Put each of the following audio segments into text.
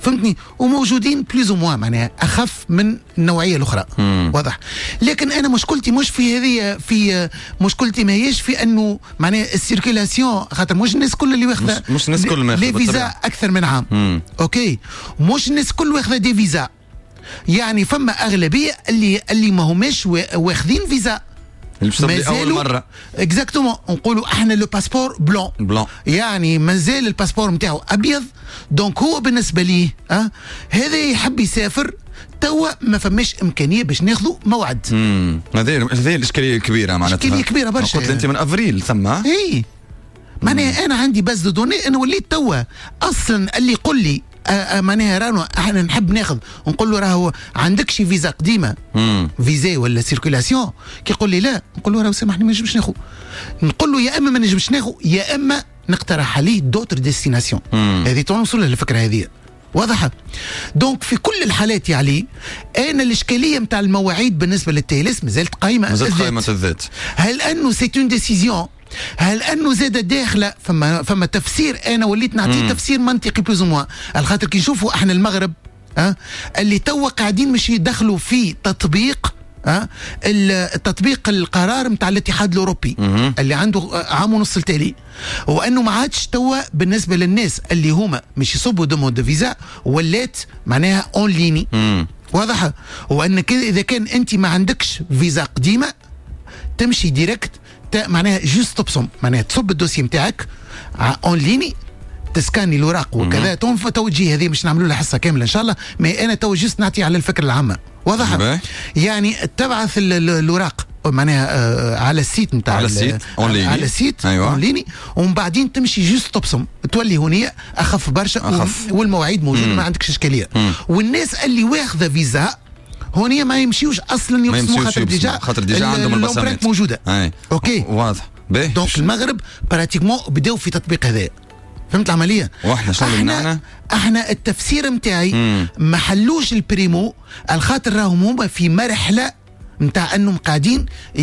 فهمتني، وموجودين بليز موان معناها اخف من النوعيه الاخرى. واضح. لكن انا مشكلتي مش في هذه، في مشكلتي ما هيش في انه معناها السيركيلاسيون، خاطر مش الناس كل اللي واخذه، مش الناس كل ما لي فيزا اكثر من عام. اوكي، مش الناس كل واخذه دي فيزا، يعني فما اغلبيه اللي ما هماش واخذين فيزا، اللي بتصير اول مره. اكزاكتومون، نقولوا احنا لو باسبور بلون، يعني مازال الباسبور نتاعو ابيض. دونك هو بالنسبه ليه هذا يحب يسافر توا، ما فماش امكانيه باش ناخذوا موعد. هذه الاشكاليه الكبيره، معناتها اشكاليه كبيره برشا. قلت انت من افريل ثم اي معناها انا عندي باز دو دوني، انا وليت توا اصلا اللي يقول لي معناها رانا احنا نحب ناخذ، ونقول له راهو عندك شي فيزا قديمه، فيزا ولا سيركيلاسيون، كي يقول لي لا، نقول له راهو سامحني ما نجمش ناخذ، نقول له يا اما ما نجمش ناخذ يا اما نقترح عليه دوتر ديستيناسيون. هذه توصل للفكره هذه واضحه. دونك في كل الحالات يعني انا الاشكاليه نتاع المواعيد بالنسبه للتيلس مازالت قائمه الذات. هل انه سي اون ديسيزيون، هل انه زاد داخله فما تفسير، انا وليت نعطيه تفسير منطقي بلوز موان، الخاطر كي نشوفوا احنا المغرب اللي توا قاعدين مش يدخلوا في تطبيق التطبيق القرار نتاع الاتحاد الاوروبي اللي عنده عام ونص التالي، وانه ما عادش توا بالنسبه للناس اللي هما مش يصبوا دومون دو فيزا ولات معناها اون ليني. واضحه. وان اذا كان انت ما عندكش فيزا قديمه تمشي ديريكت معناها جوست تبصم، معناها تصب الدوسي نتاعك اون ليني، تسكاني الاوراق وكذا. توجيه هذه مش نعملوا لها حصه كامله ان شاء الله، ما انا تو جوست نعطي على الفكره العامه. واضح. يعني تبعث الاوراق معناها على السيت نتاع على السيت اون ليني، ومن بعدين تمشي جوست تبصم تولي هونية اخف برشا، والمواعيد موجوده ما عندكش اشكاليه. والناس اللي واخذه فيزا هونية ما يمشيوش اصلا يقسموا، خاطر ديجا عندهم الباسامات موجوده. اوكي واضح. دونك المغرب براتيكمون بداو في تطبيق هذا. فهمت العمليه؟ واحنا شنو احنا التفسير نتاعي ما حلوش البريمو، الخاطر راهم هما في مرحله نتاع انهم قاعدين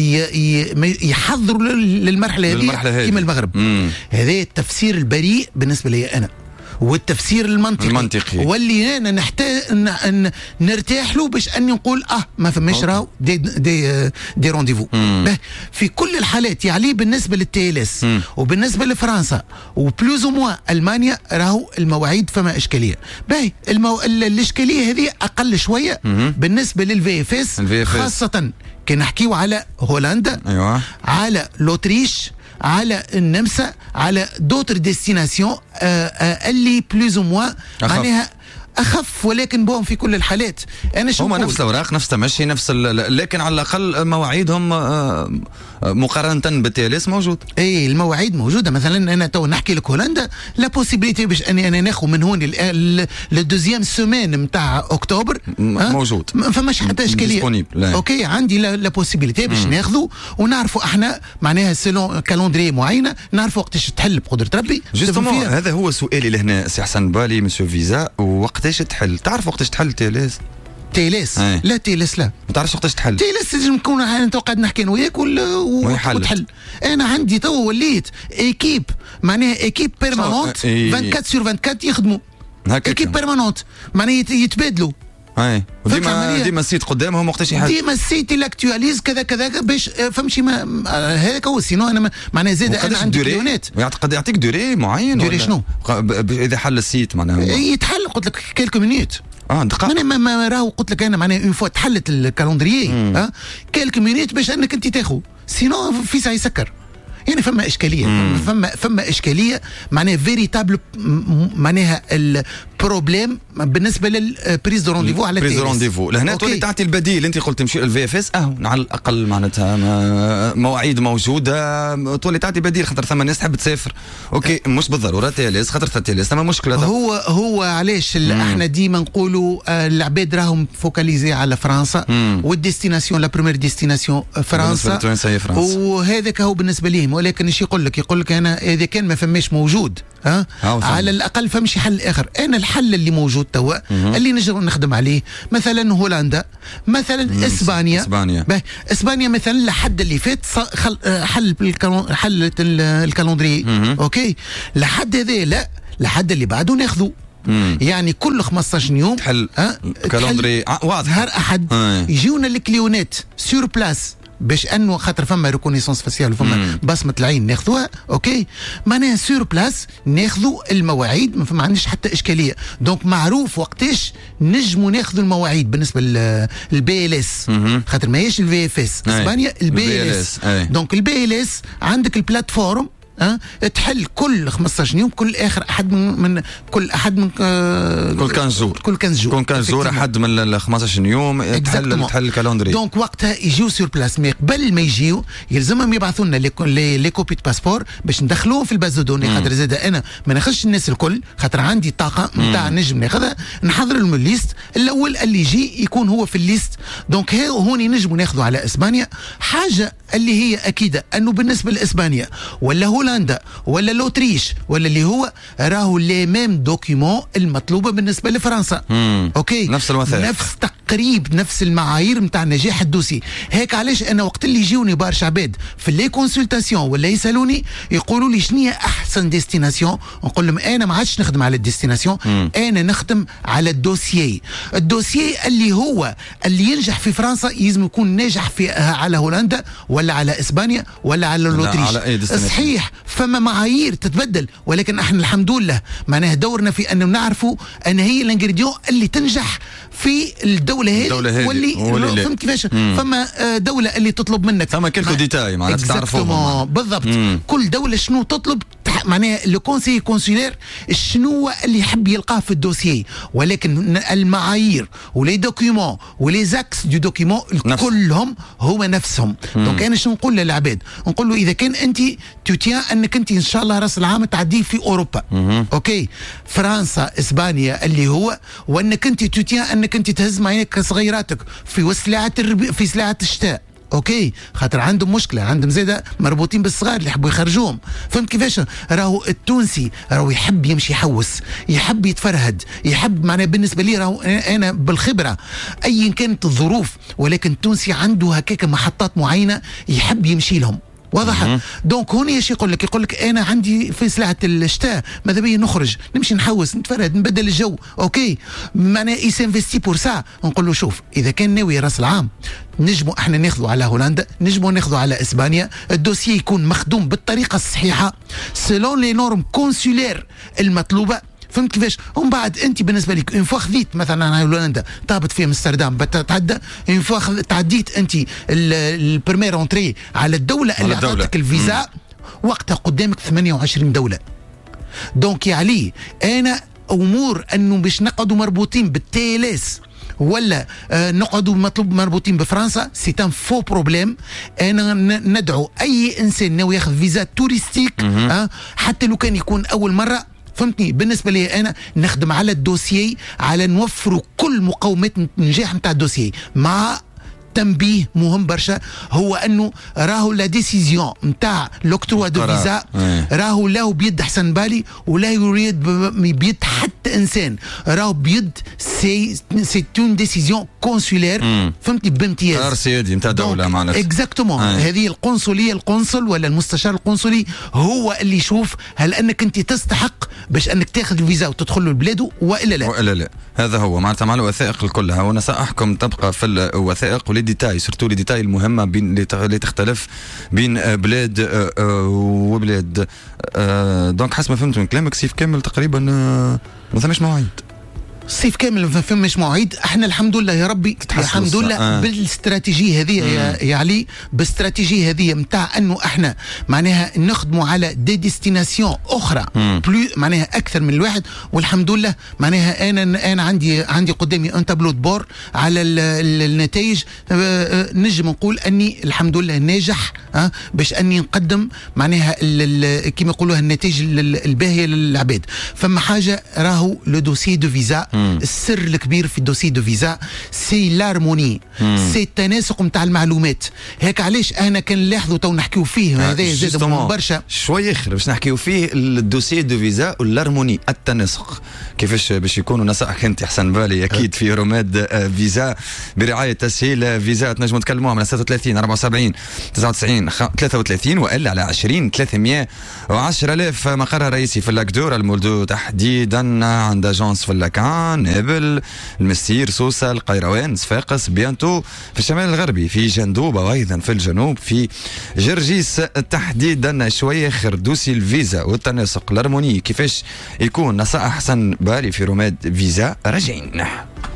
يحضروا للمرحله هذه كيما المغرب. هذا التفسير البريء بالنسبه لي انا، والتفسير المنطقي واللي انا نحتاج نرتاح له باش اني نقول ما فماش راهو دي رونديفو. في كل الحالات يعني بالنسبه للتيلس وبالنسبه لفرنسا وبلوز موان المانيا راهو المواعيد فما اشكاليه. الاشكاليه هذه اقل شويه بالنسبه للفي اف اس، خاصه كي نحكيو على هولندا، على لوتريش، على النمسا، على دوتر ديستيناسيون اللي بلوز موان معناها اخف، ولكن بهم في كل الحالات انا شو هما نفس الاوراق نفس تمشي نفس لكن على الاقل مواعيدهم مقارنه بالتيلس موجود. اي المواعيد موجوده. مثلا انا تو نحكي لك هولندا لا بوسيبيليتي باش اني انا ناخذ من هون للدوزيام سيمين نتاع اكتوبر موجود، ما فماش حتى اشكاليه. اوكي عندي لا بوسيبيليتي باش ناخذه، ونعرفوا احنا معناها سيلون كالندري معينه نعرفوا وقتاش تحل بقدره ربي. هذا هو سؤالي لهنا سي حسن بالي مسيو فيزا، وقتاش تحل؟ تعرف وقتاش تحل تيلس؟ لا تيلس لا ما تعرفش وقتاش تحل. تيلس لازم نكون انا تو قاعد نحكي انا وياك وتحل. انا عندي تو وليت ايكيب معناها ايكيب بيرمانونت 24 سور 24 يخدموا ايكيب بيرمانونت معناها يتبادلوا. ديما السيت قدامهم وقتاش يحل، ديما السيت الاكتواليز كذا باش فهمشي هذاك هو. سينو انا معناها زاد انا عندي مليونات. قد يعطيك دوري معين؟ دوري شنو؟ اذا حل السيت معناها يتحل قلت لك كيلكو مينوت. دقائق. ما راهو قلت لك انا معناها اون فوا تحلت الكالندريي كيلكو مينوت باش انك انت تاخذ، سينو في ساعه يسكر. يعني فما اشكاليه، فما اشكاليه معناها فيريتابل معناها البروبليم بالنسبه للبريز دو رونديفو على بريز دو رونديفو. لهنا تولي تعطي البديل. انت قلت تمشي للفي اف اس على الاقل معناتها مواعيد موجوده، تولي تعطي بديل خاطر ثم ناس تحب تسافر. اوكي مش بالضروره تيلس، خاطر تيلس ثم مشكله. هو علاش احنا ديما نقولوا العباد راهم فوكاليزي على فرنسا، والديستيناسيون لا بريمير ديستيناسيون فرنسا، وهذاك هو بالنسبه ليهم. ولكن ايش يقول لك انا اذا كان ما فماش موجود على الاقل فمشي حل اخر. انا الحل اللي موجود توا اللي نجرب نخدم عليه مثلا هولندا، مثلا اسبانيا مثلا لحد اللي فات حلت الكالندري. اوكي لحد هذا لا، لحد اللي بعده ناخذه يعني كل 15 يوم تحل كالندري واضح. نهار احد يجيونا الكليونات سور بلاس باش انه خاطر فما ريكونيسونس فاسيال فما بصمه العين ناخذوها اوكي معناها سور بلاس ناخذوا المواعيد ما عندناش حتى اشكاليه. دونك معروف وقتاش نجموا ناخذوا المواعيد بالنسبه للبي ال اس خاطر ماهيش الفي اف اس اسبانيا البي ال اس. دونك البي ال اس عندك البلاتفورم تحل كل 15 يوم كل اخر احد من كل 15 جور احد من ال 15 يوم تحل الكالندري. دونك وقتها يجيو سور بلاس مي قبل ما يجيو يلزمهم يبعثوا لنا لي كوبي باسبور باش ندخلوه في الباز دوني خاطر زاد انا ما ناخذش الناس الكل خاطر عندي طاقه نتاع نجم ناخذها نحضر لهم الليست الاول اللي يجي يكون هو في الليست. دونك هوني نجموا ناخذوا على اسبانيا حاجه اللي هي اكيده انه بالنسبه لاسبانيا ولا هولندا ولا الاوتريش ولا اللي هو راهو لي ميم دوكيومون المطلوبه بالنسبه لفرنسا. اوكي نفس الوثائق نفس تقريب نفس المعايير نتاع نجاح الدوسي. هيك علاش انا وقت اللي يجوني برشا عباد في لي كونسلتاسيون ولا يسالوني يقولوا لي شنو هي احسن ديستيناسيون نقول لهم انا ما عادش نخدم على الديستيناسيون انا نخدم على الدوسيي اللي هو اللي ينجح في فرنسا يلزم يكون ناجح في على هولندا ولا على اسبانيا ولا على الاوتريش. صحيح فما معايير تتبدل ولكن احنا الحمد لله معناه دورنا في انه نعرفوا ان هي الانجريديون اللي تنجح في الدوله هذه واللي فهمت كيفاش فما دوله اللي تطلب منك فما كلكو ديتاي معناتها تعرفوا بالضبط كل دوله شنو تطلب معناها لو كونسي كونسولير شنو اللي يحب يلقاه في الدوسيي ولكن المعايير ولي دوكيومون ولي زاكس دو دوكيومون كلهم هو نفسهم. دونك انا شنو نقول للعباد نقول له اذا كان انت توتيان انك انت ان شاء الله راس العام تعديه في اوروبا اوكي فرنسا اسبانيا اللي هو وانك انت توتيان انك انت تهز معينك صغيراتك في في سلعه الشتاء اوكي خاطر عندهم مشكله عندهم زاده مربوطين بالصغار اللي يحبوا يخرجوهم. فهمت كيفاش راهو التونسي راهو يحب يمشي يحوس يحب يتفرهد يحب معناها بالنسبه لي راهو انا بالخبره ايا كانت الظروف ولكن التونسي عنده هكاك محطات معينه يحب يمشي لهم واضح. دونك هوني ايش يقول لك انا عندي في سلعه الشتاء ماذا بيا نخرج نمشي نحوس نتفرد نبدل الجو اوكي معناها يسانفستي بور سا نقول له شوف اذا كان ناوي راس العام نجموا احنا ناخذوا على هولندا نجموا ناخذوا على اسبانيا الدوسيي يكون مخدوم بالطريقه الصحيحه سيلون لي نورم كونسولير المطلوبه. فهمت كيفاش؟ ومن بعد انت بالنسبه لك اون فوا خذيت مثلا هولندا طابت في امستردام بتتعدى اون فوا تعديت انت البريمير اونتري على الدوله اللي اعطتك الفيزا وقتها قدامك 28 دوله. دونك يا علي انا امور انه باش نقعدوا مربوطين بالتي ال اس ولا نقعدوا مطلوب مربوطين بفرنسا سي ان فو بروبليم. انا ندعو اي انسان ناوي ياخذ فيزا توريستيك حتى لو كان يكون اول مره فهمتني بالنسبه لي انا نخدم على الدوسيي على نوفروا كل مقومات النجاح نتاع الدوسيي مع تنبيه مهم برشا هو انه راهو لا ديسيزيون نتاع لوكتروا دو فيزا راهو لا بيد حسن بالي ولا يريد بيد حتى انسان راهو بيد سي اون ديسيزيون كونسولير فهمتني بامتياز قرار سيادي نتاع دوله معناتها اكزاكتومون. هذه القنصليه القنصل ولا المستشار القنصلي هو اللي يشوف هل انك انت تستحق باش انك تاخذ الفيزا وتدخل لبلاده والا لا. هذا هو معناتها مع الوثائق كلها ونصائحكم تبقى في الوثائق ولي ديتاي سورتو لي ديتاي المهمه بين اللي تختلف بين بلاد وبلاد. دونك حسب ما فهمت من كلامك سيف كامل تقريبا ما ثماش مواعيد صيف كامل ما فماش مواعيد. احنا الحمد لله يا ربي الحمد لله بالاستراتيجيه هذه يا علي بالاستراتيجيه هذه نتاع انه احنا معناها نخدموا على دي ديستيناسيون اخرى بلو معناها اكثر من الواحد والحمد لله معناها انا عندي قدامي ان تابلو بور على النتائج نجم نقول اني الحمد لله ناجح باش اني نقدم معناها كما يقولوها النتائج الباهيه للعباد. فما حاجه راهو لو دوسي دو فيزا السر الكبير في الدوسي دو فيزا سي لارموني، سي التناسق نتاع المعلومات. هيك علاش انا كان نلاحظوا تو نحكيو فيه هذا زاد برشا شويه اخر باش نحكيو فيه الدوسي دو فيزا واللارموني، التناسق كيفاش باش يكونوا نصائح انت احسن بالي اكيد في روماد فيزا برعايه تسهيل فيزا. تنجموا تكلموا على 36 74 99 33 والا على 20 310,000. مقرها رئيسي في اللاكدور المولدو تحديدا عند اجونس في اللاكان، نابل، المسير، سوسه، القيروان، صفاقس، بيانتو في الشمال الغربي في جندوبه، وايضا في الجنوب في جرجيس تحديدا. شويه خير دوسي الفيزا والتناسق الهرموني كيفاش يكون نصائح احسن بالي في روماد فيزا. راجعين.